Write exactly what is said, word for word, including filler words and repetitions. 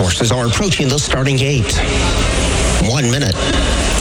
forces are approaching the starting gate. One minute.